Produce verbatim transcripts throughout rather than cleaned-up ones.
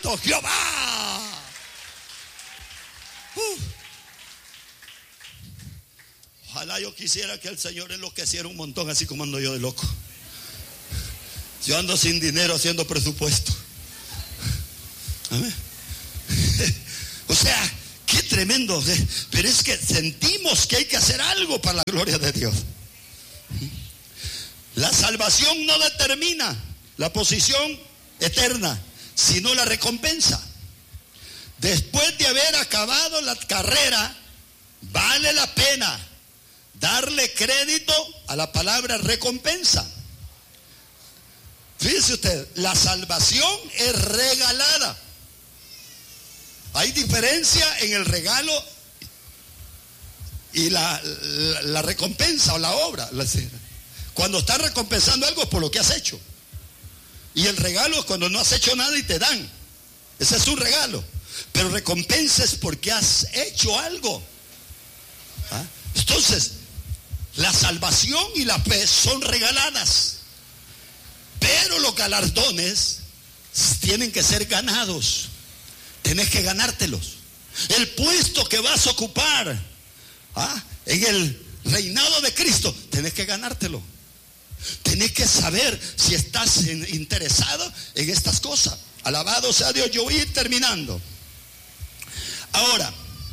santo Jehová. Uh. Ojalá yo quisiera que el Señor enloqueciera un montón, así como ando yo de loco. Yo ando sin dinero haciendo presupuesto. Amén. O sea, qué tremendo. Pero es que sentimos que hay que hacer algo para la gloria de Dios. La salvación no determina la posición eterna, sino la recompensa. Después de haber acabado la carrera, vale la pena darle crédito a la palabra recompensa. Fíjese usted, la salvación es regalada. Hay diferencia en el regalo y la, la, la recompensa o la obra. Cuando estás recompensando algo es por lo que has hecho. Y el regalo es cuando no has hecho nada y te dan. Ese es un regalo. Pero recompensa es porque has hecho algo. ¿Ah? Entonces, la salvación y la fe son regaladas. Pero los galardones tienen que ser ganados. Tienes que ganártelos. El puesto que vas a ocupar, ¿ah?, en el reinado de Cristo, tienes que ganártelo. Tienes que saber si estás interesado en estas cosas. Alabado sea Dios. Yo voy a ir terminando. Ahora,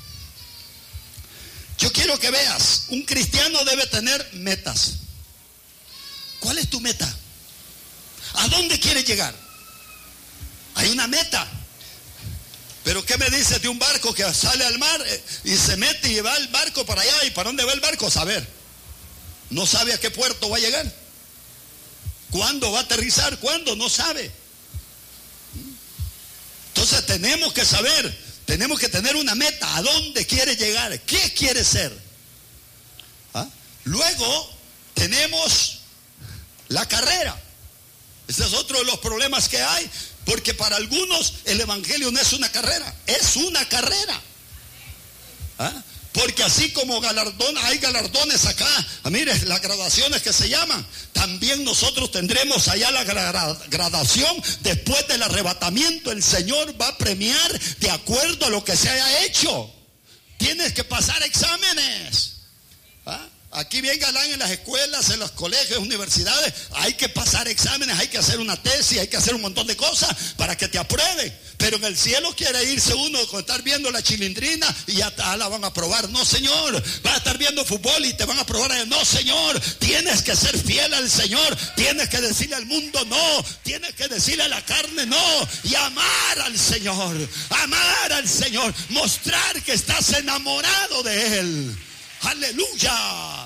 yo quiero que veas, un cristiano debe tener metas. ¿Cuál es tu meta? ¿A dónde quieres llegar? Hay una meta. Pero ¿qué me dices de un barco que sale al mar y se mete y va el barco para allá? ¿Y para dónde va el barco? Saber. No sabe a qué puerto va a llegar. ¿Cuándo va a aterrizar? ¿Cuándo? No sabe. Entonces tenemos que saber, tenemos que tener una meta. ¿A dónde quiere llegar? ¿Qué quiere ser? ¿Ah? Luego tenemos la carrera. Ese es otro de los problemas que hay. Porque para algunos el evangelio no es una carrera, es una carrera. ¿Ah? Porque así como galardón, hay galardones acá, ah, mire, las graduaciones que se llaman, también nosotros tendremos allá la graduación. Después del arrebatamiento, el Señor va a premiar de acuerdo a lo que se haya hecho. Tienes que pasar exámenes. ¿Ah? Aquí bien galán en las escuelas, en los colegios, universidades, hay que pasar exámenes, hay que hacer una tesis, hay que hacer un montón de cosas para que te aprueben. Pero en el cielo quiere irse uno con estar viendo la chilindrina y ya la van a aprobar. No, Señor. Va a estar viendo fútbol y te van a aprobar. No, Señor. Tienes que ser fiel al Señor. Tienes que decirle al mundo no. Tienes que decirle a la carne no. Y amar al Señor. Amar al Señor. Mostrar que estás enamorado de Él. Aleluya.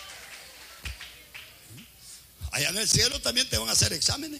Allá en el cielo también te van a hacer exámenes.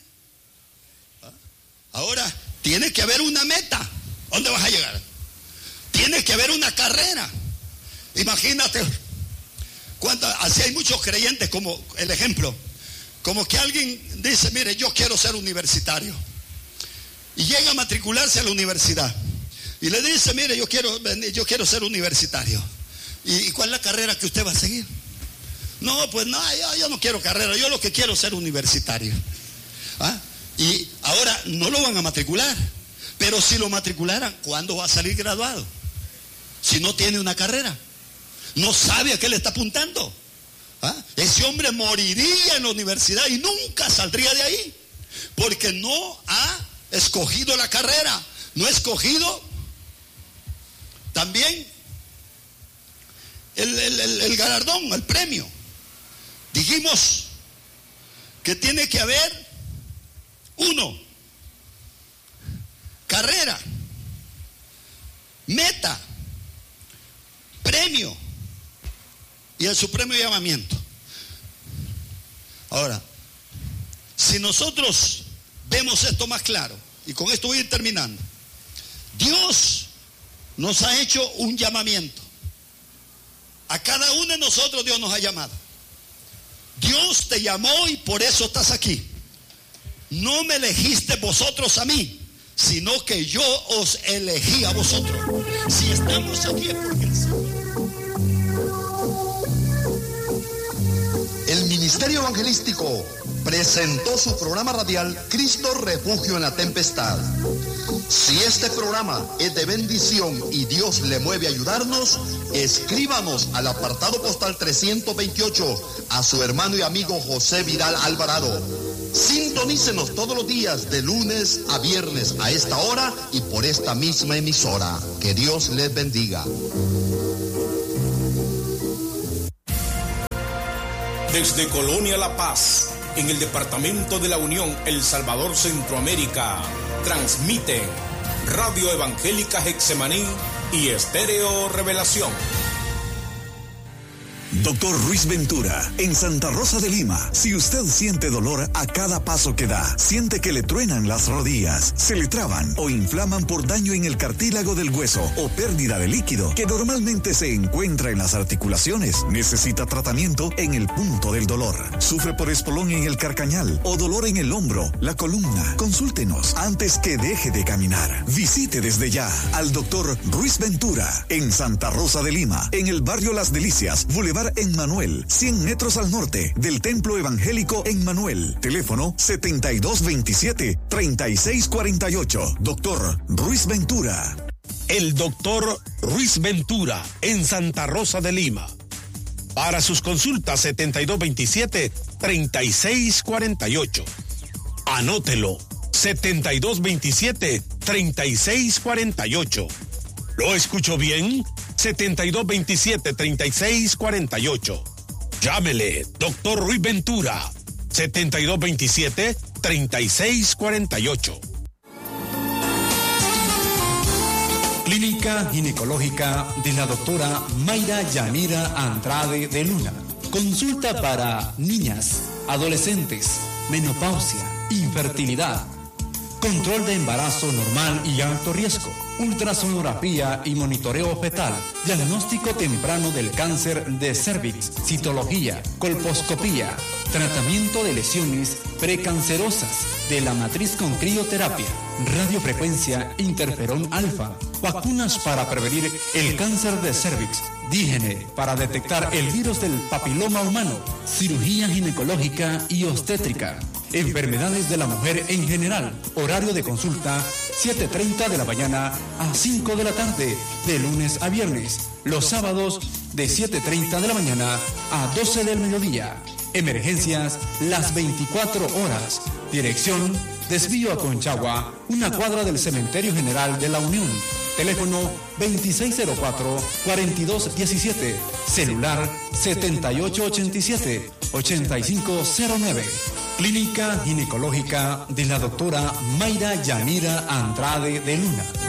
Ahora, tiene que haber una meta. ¿Dónde vas a llegar? Tiene que haber una carrera. Imagínate cuánto, así hay muchos creyentes, como el ejemplo, como que alguien dice, mire, yo quiero ser universitario, y llega a matricularse a la universidad y le dice, mire, yo quiero, yo quiero ser universitario. ¿Y cuál es la carrera que usted va a seguir? No, pues no, yo, yo no quiero carrera, yo lo que quiero es ser universitario. ¿Ah? Y ahora no lo van a matricular. Pero si lo matricularan, ¿cuándo va a salir graduado? Si no tiene una carrera, no sabe a qué le está apuntando. ¿Ah? Ese hombre moriría en la universidad y nunca saldría de ahí, porque no ha escogido la carrera, no ha escogido también El, el, el, el galardón, el premio. Dijimos que tiene que haber uno, carrera, meta, premio y el supremo llamamiento. Ahora, si nosotros vemos esto más claro, y con esto voy a ir terminando, Dios nos ha hecho un llamamiento. A cada uno de nosotros Dios nos ha llamado. Dios te llamó y por eso estás aquí. No me elegiste vosotros a mí, sino que yo os elegí a vosotros. Si estamos aquí es porque el Señor. El Ministerio Evangelístico presentó su programa radial Cristo Refugio en la Tempestad. Si este programa es de bendición y Dios le mueve a ayudarnos, escríbanos al apartado postal trescientos veintiocho a su hermano y amigo José Vidal Alvarado. Sintonícenos todos los días de lunes a viernes a esta hora y por esta misma emisora. Que Dios les bendiga. Desde Colonia La Paz, en el departamento de la Unión, El Salvador, Centroamérica, transmiten Radio Evangélica Getsemaní y Estéreo Revelación. Doctor Ruiz Ventura, en Santa Rosa de Lima. Si usted siente dolor a cada paso que da, siente que le truenan las rodillas, se le traban o inflaman por daño en el cartílago del hueso o pérdida de líquido que normalmente se encuentra en las articulaciones, necesita tratamiento en el punto del dolor. Sufre por espolón en el carcañal o dolor en el hombro, la columna. Consúltenos antes que deje de caminar. Visite desde ya al doctor Ruiz Ventura en Santa Rosa de Lima, en el barrio Las Delicias, Boulevard en Manuel, cien metros al norte del Templo Evangélico en Manuel. Teléfono setenta y dos veintisiete, treinta y seis cuarenta y ocho. Doctor Ruiz Ventura. El doctor Ruiz Ventura en Santa Rosa de Lima. Para sus consultas setenta y dos veintisiete, treinta y seis cuarenta y ocho. Anótelo. setenta y dos veintisiete, treinta y seis cuarenta y ocho. ¿Lo escucho bien? setenta y dos veintisiete, treinta y seis cuarenta y ocho. Llámele, doctor Ruiz Ventura, setenta y dos veintisiete, treinta y seis cuarenta y ocho. Clínica Ginecológica de la doctora Mayra Yanira Andrade de Luna. Consulta para niñas, adolescentes, menopausia, infertilidad, control de embarazo normal y alto riesgo, ultrasonografía y monitoreo fetal, diagnóstico temprano del cáncer de cervix, citología, colposcopía, tratamiento de lesiones precancerosas de la matriz con crioterapia, radiofrecuencia, interferón alfa, vacunas para prevenir el cáncer de cervix, dígene para detectar el virus del papiloma humano, cirugía ginecológica y obstétrica, enfermedades de la mujer en general. Horario de consulta siete y treinta de la mañana a cinco de la tarde, de lunes a viernes. Los sábados de siete y treinta de la mañana a doce del mediodía. Emergencias las veinticuatro horas. Dirección Desvío a Conchagua, una cuadra del Cementerio General de la Unión. Teléfono veintiséis cero cuatro, cuarenta y dos diecisiete. Celular setenta y ocho ochenta y siete, ochenta y cinco cero nueve. Clínica Ginecológica de la doctora Mayra Yanira Andrade de Luna.